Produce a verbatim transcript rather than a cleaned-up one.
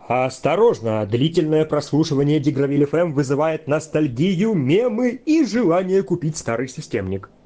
Осторожно, длительное прослушивание Дигравиль эф эм вызывает ностальгию, мемы и желание купить старый системник.